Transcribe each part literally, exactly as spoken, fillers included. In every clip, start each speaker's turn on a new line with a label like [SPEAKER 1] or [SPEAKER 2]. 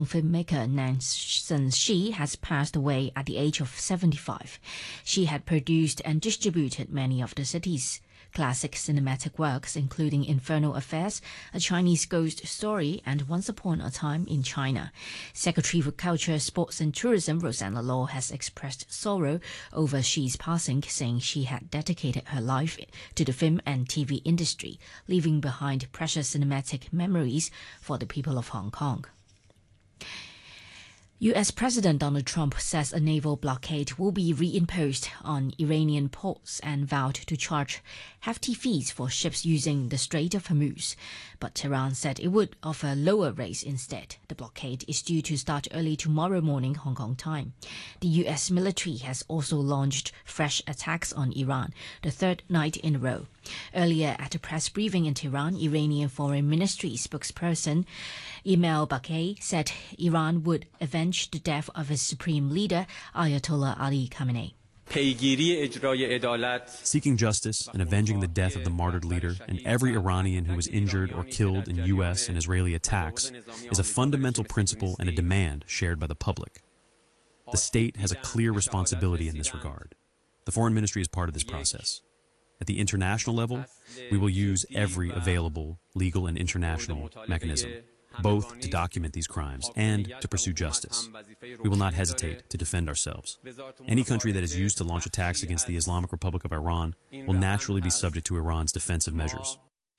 [SPEAKER 1] Filmmaker Nansen Shi has passed away at the age of seventy-five. She had produced and distributed many of the city's classic cinematic works, including Infernal Affairs, A Chinese Ghost Story, and Once Upon a Time in China. Secretary for Culture, Sports and Tourism Rosanna Law has expressed sorrow over Shi's passing, saying she had dedicated her life to the film and T V industry, leaving behind precious cinematic memories for the people of Hong Kong. U S President Donald Trump says a naval blockade will be reimposed on Iranian ports and vowed to charge hefty fees for ships using the Strait of Hormuz. But Tehran said it would offer lower rates instead. The blockade is due to start early tomorrow morning Hong Kong time. The U S military has also launched fresh attacks on Iran, the third night in a row. Earlier at a press briefing in Tehran, Iranian Foreign Ministry spokesperson Emil Bakay said Iran would avenge the death of its supreme leader, Ayatollah Ali Khamenei.
[SPEAKER 2] Seeking justice and avenging the death of the martyred leader and every Iranian who was injured or killed in U S and Israeli attacks is a fundamental principle and a demand shared by the public. The state has a clear responsibility in this regard. The Foreign Ministry is part of this process. At the international level, we will use every available legal and international mechanism, both to document these crimes and to pursue justice. We will not hesitate to defend ourselves. Any country that is used to launch attacks against the Islamic Republic of Iran will naturally be subject to Iran's defensive measures.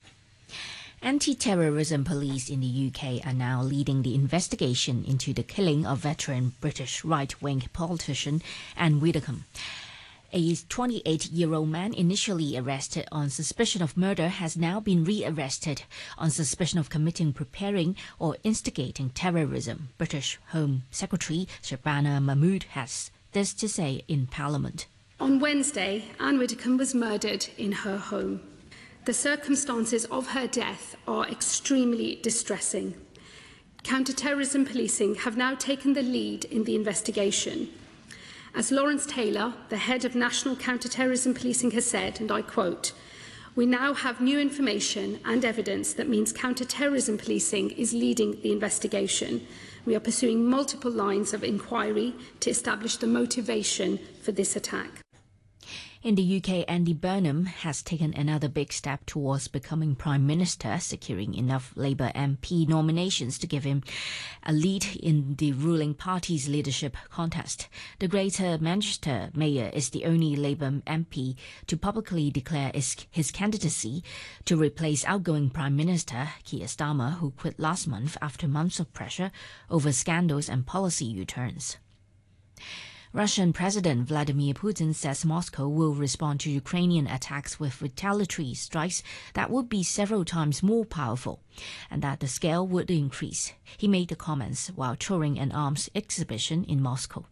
[SPEAKER 1] Anti-terrorism police in the U K are now leading the investigation into the killing of veteran British right-wing politician Anne Widdecombe. A twenty-eight-year-old man initially arrested on suspicion of murder has now been re-arrested on suspicion of committing, preparing or instigating terrorism. British Home Secretary Shabana Mahmood has this to say in Parliament.
[SPEAKER 3] On Wednesday, Anne Widdecombe was murdered in her home. The circumstances of her death are extremely distressing. Counter-terrorism policing have now taken the lead in the investigation. As Lawrence Taylor, the head of National Counter-Terrorism Policing, has said, and I quote, "We now have new information and evidence that means counter-terrorism policing is leading the investigation. We are pursuing multiple lines of inquiry to establish the motivation for this attack."
[SPEAKER 1] In the U K, Andy Burnham has taken another big step towards becoming Prime Minister, securing enough Labour M P nominations to give him a lead in the ruling party's leadership contest. The Greater Manchester Mayor is the only Labour M P to publicly declare his, his candidacy to replace outgoing Prime Minister Keir Starmer, who quit last month after months of pressure over scandals and policy U-turns. Russian President Vladimir Putin says Moscow will respond to Ukrainian attacks with retaliatory strikes that would be several times more powerful, and that the scale would increase. He made the comments while touring an arms exhibition in Moscow.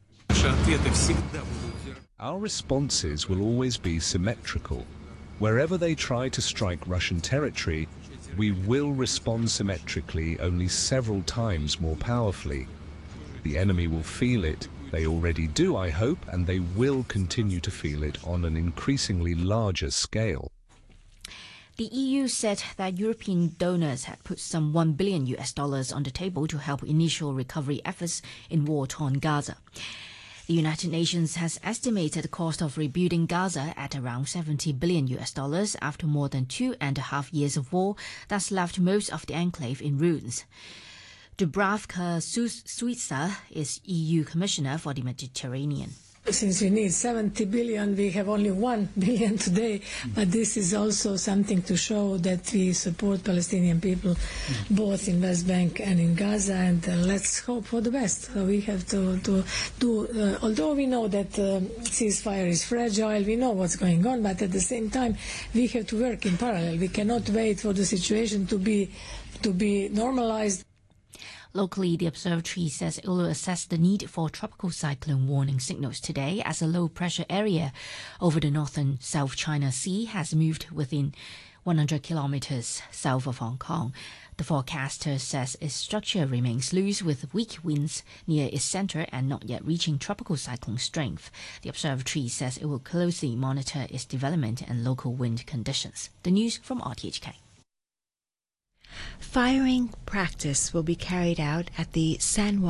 [SPEAKER 4] Our responses will always be symmetrical. Wherever they try to strike Russian territory, we will respond symmetrically, only several times more powerfully. The enemy will feel it. They already do, I hope, and they will continue to feel it on an increasingly larger scale.
[SPEAKER 1] The E U said that European donors had put some one billion U S dollars on the table to help initial recovery efforts in war-torn Gaza. The United Nations has estimated the cost of rebuilding Gaza at around seventy billion U S dollars after more than two and a half years of war that's left most of the enclave in ruins. Dubravka Suica is E U Commissioner for the Mediterranean.
[SPEAKER 5] Since we need seventy billion, we have only one billion today, but this is also something to show that we support Palestinian people both in West Bank and in Gaza, and uh, let's hope for the best. So we have to, to do, uh, although we know that uh, ceasefire is fragile, we know what's going on, but at the same time we have to work in parallel. We cannot wait for the situation to be, to be normalized.
[SPEAKER 1] Locally, the observatory says it will assess the need for tropical cyclone warning signals today as a low-pressure area over the northern South China Sea has moved within one hundred kilometers south of Hong Kong. The forecaster says its structure remains loose with weak winds near its center and not yet reaching tropical cyclone strength. The observatory says it will closely monitor its development and local wind conditions. The news from R T H K.
[SPEAKER 6] Firing practice will be carried out at the San Juan